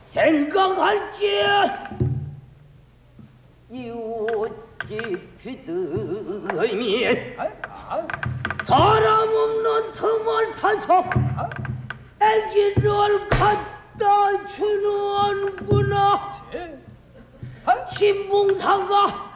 생각할지 이웃집 귀드이면 사람 없는 틈을 타서 애기를 갖다 주는구나. 신봉사가